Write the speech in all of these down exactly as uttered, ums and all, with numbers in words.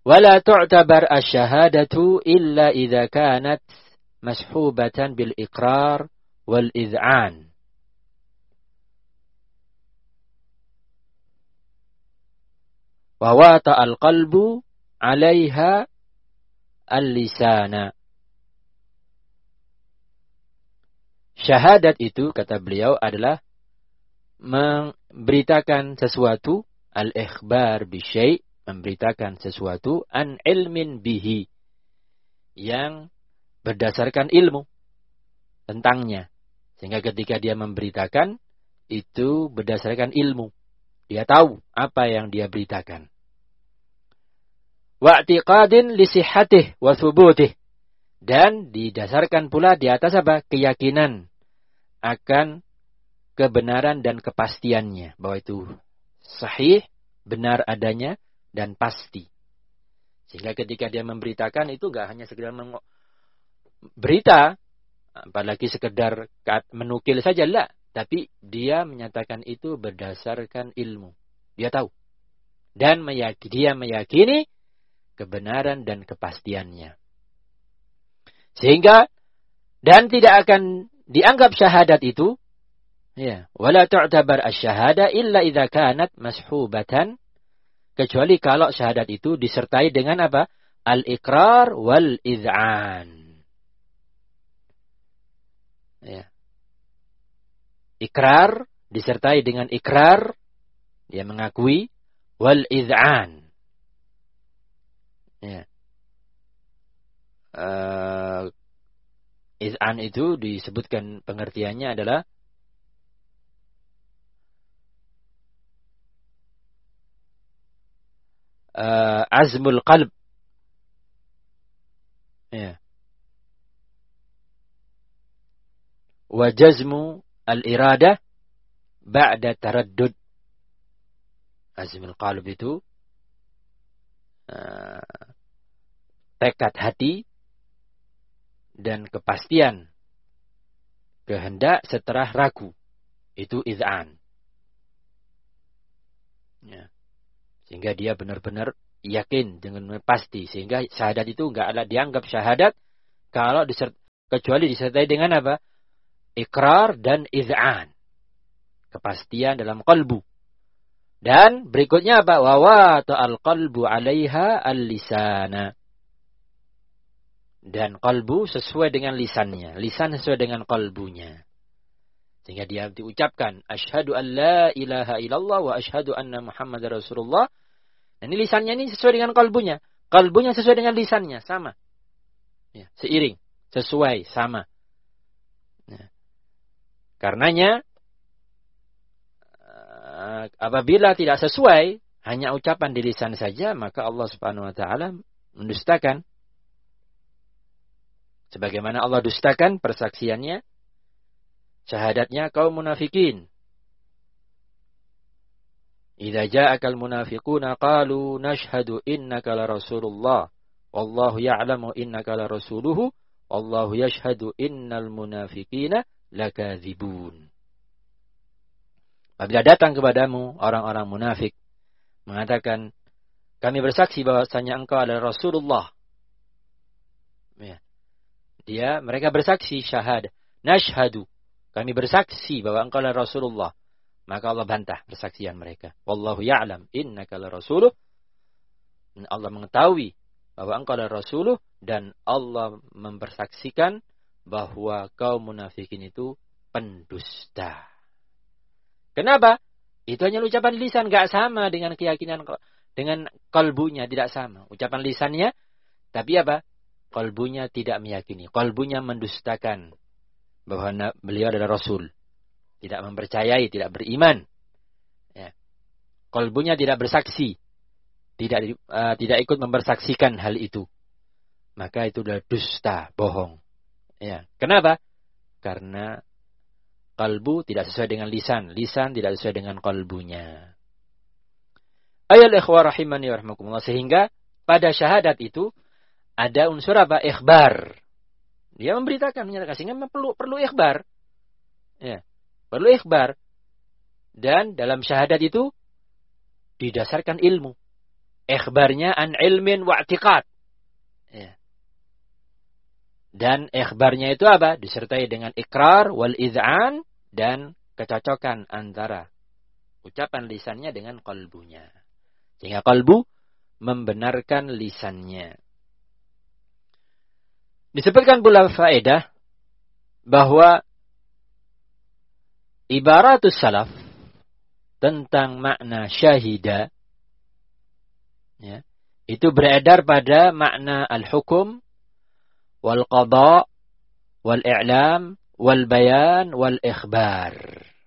Wala tu'tabar asy-syahadatu illa idza kanat mashhubatan bil iqrar wal id'an. Wa wata al-qalbu 'alaiha al-lisana. Syahadat itu, kata beliau, adalah memberitakan sesuatu, al-ikhbar bi syai', memberitakan sesuatu an ilmin bihi, yang berdasarkan ilmu tentangnya. Sehingga ketika dia memberitakan, itu berdasarkan ilmu. Dia tahu apa yang dia beritakan. Wa'tiqadin li sihhatih wa thubutih. Dan didasarkan pula di atas apa? Keyakinan akan kebenaran dan kepastiannya. Bahwa itu sahih, benar adanya, dan pasti. Sehingga ketika dia memberitakan itu enggak hanya sekedar meng- berita, apalagi sekedar menukil saja, lah. Tapi dia menyatakan itu berdasarkan ilmu. Dia tahu. Dan meyakini, dia meyakini kebenaran dan kepastiannya. Sehingga, dan tidak akan dianggap syahadat itu, ya, wala tu'tabar asy-syahada illa idza kanat mashhubatan, kecuali kalau syahadat itu disertai dengan apa? Al-iqrar wal id'an. Ya. Ikrar disertai dengan ikrar, dia mengakui, wal id'an. Ya. Uh, id'an itu disebutkan pengertiannya adalah uh, azmul qalb. Ya. Wa jazmu al-iradah ba'da taraddud. Azmul qalb itu uh, tekad hati dan kepastian kehendak setelah ragu. Itu id'an. Ya. Sehingga dia benar-benar yakin dengan pasti. Sehingga syahadat itu enggak ada dianggap syahadat kalau disert, kecuali disertai dengan apa? Ikrar dan id'an. Kepastian dalam qalbu. Dan berikutnya apa? Wa wata al-qalbu 'alaiha al-lisana. Dan qalbu sesuai dengan lisannya. Lisan sesuai dengan qalbunya. Sehingga dia diucapkan, asyhadu an la ilaha illallah wa asyhadu anna Muhammadar Rasulullah. Dan ini lisannya ini sesuai dengan qalbunya. Qalbunya sesuai dengan lisannya, sama. Ya, seiring, sesuai, sama. Ya. Karenanya, apabila tidak sesuai, hanya ucapan di lisan saja, maka Allah Subhanahu wa taala mendustakan. Sebagaimana Allah dustakan persaksiannya, syahadatnya kaum munafikin. Idza ja'akal munafiquna qalu nashhadu innaka la rasulullah wallahu ya'lamu innaka la rasuluhu wallahu yashhadu innal munafiqina lakadzibun. Apabila datang kepadamu orang-orang munafik mengatakan, kami bersaksi bahwasanya engkau adalah Rasulullah. Ya. Dia, mereka bersaksi syahad. Nashhadu. Kami bersaksi bahwa engkau adalah Rasulullah. Maka Allah bantah persaksian mereka. Wallahu ya'lam innaka la rasuluh. Dan Allah mengetahui bahwa engkau adalah Rasuluh. Dan Allah mempersaksikan bahwa kaum munafikin itu pendusta. Kenapa? Itu hanya ucapan lisan, gak sama dengan keyakinan, dengan kalbunya, tidak sama. Ucapan lisannya, tapi apa? Kalbunya tidak meyakini. Kalbunya mendustakan bahwa beliau adalah Rasul. Tidak mempercayai, tidak beriman. Ya. Kalbunya tidak bersaksi. Tidak uh, tidak ikut mempersaksikan hal itu. Maka itu adalah dusta, bohong. Ya. Kenapa? Karena kalbu tidak sesuai dengan lisan. Lisan tidak sesuai dengan kalbunya. Ayol ikhwah rahimani wa rahmakumullah. Sehingga pada syahadat itu ada unsur apa? Ikhbar. Dia memberitakan, menyatakan. Sehingga perlu, perlu ikhbar. Ya. Perlu ikhbar. Dan dalam syahadat itu didasarkan ilmu. Ikhbarnya an ilmin wa i'tiqad. Ya. Dan ikhbarnya itu apa? Disertai dengan ikrar wal iz'an dan kecocokan antara ucapan lisannya dengan qalbunya. Sehingga qalbu membenarkan lisannya. Disebutkan pula faedah bahwa ibaratus salaf tentang makna syahida, ya, itu beredar pada makna al-hukum, wal qada, wal i'lam, wal bayan, wal ikhbar.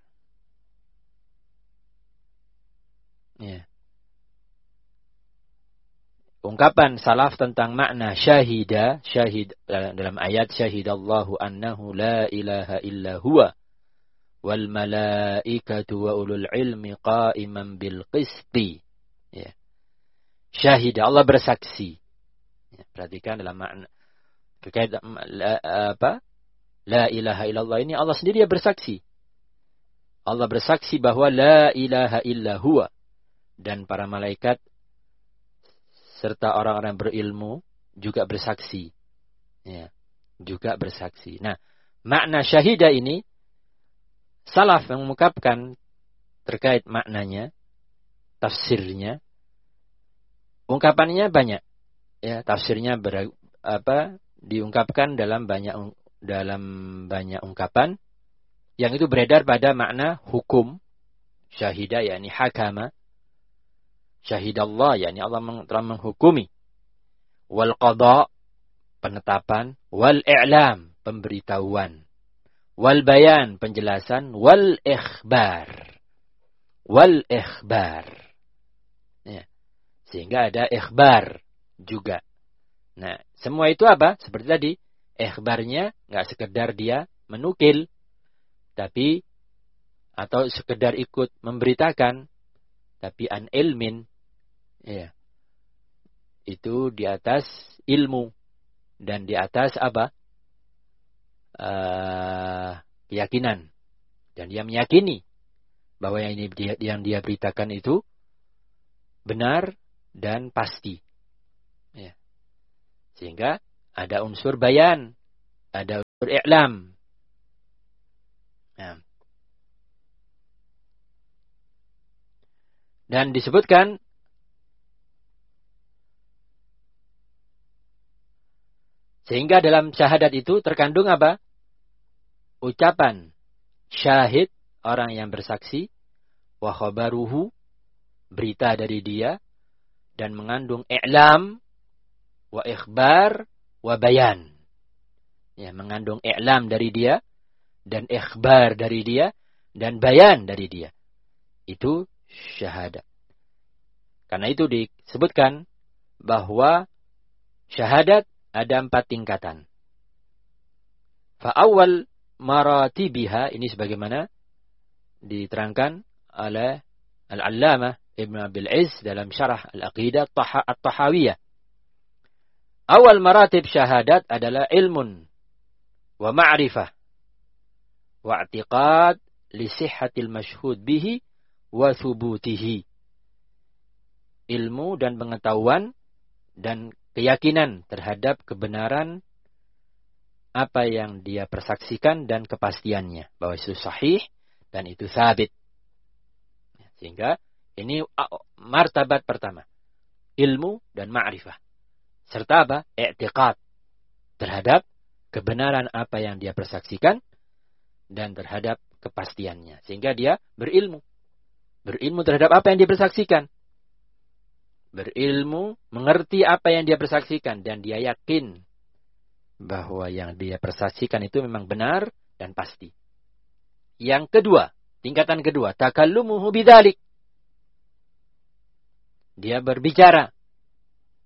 Ya. Ungkapan salaf tentang makna syahida, syahid dalam ayat syahidallahu annahu la ilaha illa huwa wal malaikatu wa ulul ilmi qa'iman bil qisti. Ya. Syahida, Allah bersaksi. Ya, perhatikan dalam makna terkait la, apa? La ilaha illallah ini Allah sendiri yang bersaksi. Allah bersaksi bahwa la ilaha illa huwa, dan para malaikat serta orang-orang berilmu juga bersaksi. Ya, juga bersaksi. Nah, makna syahida ini salaf mengungkapkan terkait maknanya, tafsirnya. Ungkapannya banyak. Ya, tafsirnya ber, apa diungkapkan dalam banyak dalam banyak ungkapan yang itu beredar pada makna hukum. Syahida yakni hakama. Syahidallah, yakni Allah telah menghukumi. Wal qada, penetapan. Wal i'lam, pemberitahuan. Wal bayan, penjelasan. Wal ikhbar. Wal ikhbar. Ya. Sehingga ada ikhbar juga. Nah, semua itu apa? Seperti tadi, ikhbarnya nggak sekedar dia menukil, tapi atau sekedar ikut memberitakan, tapi an ilmin, ya, itu di atas ilmu dan di atas apa? Uh, keyakinan, dan dia meyakini bahwa yang ini dia, yang dia beritakan itu benar dan pasti, ya. Sehingga ada unsur bayan, ada unsur i'lam. Nah. Dan disebutkan sehingga dalam syahadat itu terkandung apa? Ucapan syahid, orang yang bersaksi, wa khabaruhu, berita dari dia, dan mengandung i'lam, wa ikhbar, wa bayan. Ya, mengandung i'lam dari dia, dan ikhbar dari dia, dan bayan dari dia. Itu syahadat. Karena itu disebutkan bahwa syahadat ada empat tingkatan. Fa'awal maratibiha, ini sebagaimana diterangkan oleh Al-Allamah Ibn Abil Izz dalam syarah Al-Aqidah At-Tahawiyah. Awal maratib syahadat adalah ilmun wa ma'rifah wa i'tiqad li sihhatil mashhud bihi wa thubutihi. Ilmu dan pengetahuan dan keyakinan terhadap kebenaran apa yang dia persaksikan dan kepastiannya bahwa itu sahih dan itu sabit. Sehingga ini martabat pertama, ilmu dan ma'rifah. Serta apa? I'tiqad terhadap kebenaran apa yang dia persaksikan dan terhadap kepastiannya. Sehingga dia berilmu. Berilmu terhadap apa yang dia persaksikan. Berilmu, mengerti apa yang dia persaksikan, dan dia yakin bahwa yang dia persaksikan itu memang benar dan pasti. Yang kedua, tingkatan kedua, takallumuhu bidzalik. Dia berbicara